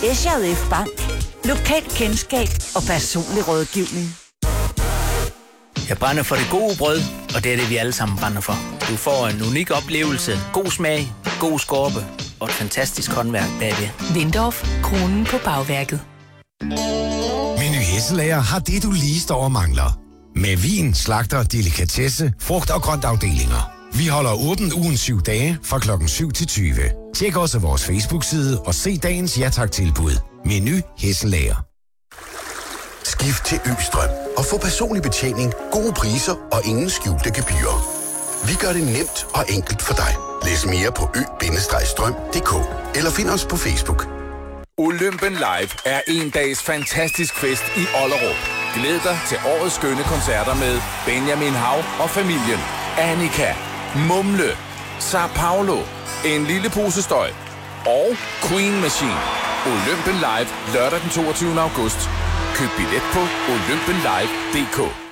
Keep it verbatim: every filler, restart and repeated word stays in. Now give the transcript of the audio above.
S J F Bank. Lokalt kendskab og personlig rådgivning. Jeg brænder for det gode brød, og det er det, vi alle sammen brænder for. Du får en unik oplevelse, god smag, god skorpe og et fantastisk håndværk bagved. Lindorf, kronen på bagværket. Meny Hesselager har det, du lige står og mangler. Med vin, slagter, delikatesse, frugt- og grøntafdelinger. Vi holder åbent ugen syv dage fra klokken syv til tyve. Tjek også vores Facebook-side og se dagens Ja Tak-tilbud. Meny Hesselager. Skift til Østrøm og få personlig betjening, gode priser og ingen skjulte gebyrer. Vi gør det nemt og enkelt for dig. Læs mere på ø bindestreg strøm punktum d k eller find os på Facebook. Olympen Live er en dags fantastisk fest i Ollerup. Glæd dig til årets skønne koncerter med Benjamin Hav og familien, Annika, Mumle, Sao Paulo, En lille pose støj og Queen Machine. Olympen Live lørdag den toogtyvende august. Køb billet på olympen live punktum d k.